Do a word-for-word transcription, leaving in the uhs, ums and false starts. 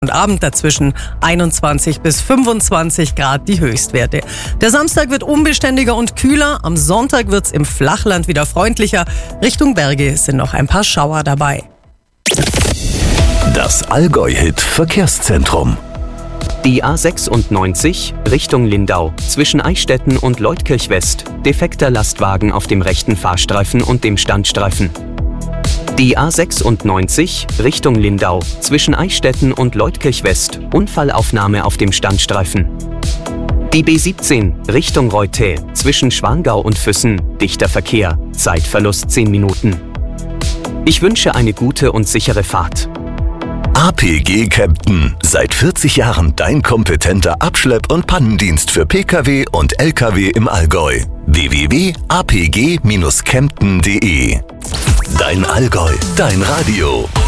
und Abend dazwischen einundzwanzig bis fünfundzwanzig Grad die Höchstwerte. Der Samstag wird unbeständiger und kühler. Am Sonntag wird es im Flachland wieder freundlicher. Richtung Berge sind noch ein paar Schauer dabei. Das Allgäu-Hit Verkehrszentrum. Die A sechsundneunzig Richtung Lindau zwischen Eichstätten und Leutkirch West. Defekter Lastwagen auf dem rechten Fahrstreifen und dem Standstreifen. Die A sechsundneunzig Richtung Lindau zwischen Eichstätten und Leutkirch West. Unfallaufnahme auf dem Standstreifen. Die B siebzehn Richtung Reutte zwischen Schwangau und Füssen. Dichter Verkehr. Zeitverlust zehn Minuten. Ich wünsche eine gute und sichere Fahrt. A P G Kempten. Seit vierzig Jahren dein kompetenter Abschlepp- und Pannendienst für Pkw und Lkw im Allgäu. w w w punkt a p g Bindestrich kempten punkt d e. Dein Allgäu, dein Radio.